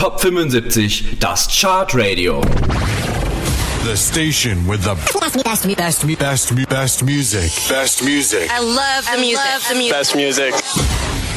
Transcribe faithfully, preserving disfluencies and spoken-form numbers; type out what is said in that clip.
Top fünfundsiebzig, das Chart Radio. The station with the best, best, best, best, best music. Best music. I love the music. I love the music. Best music.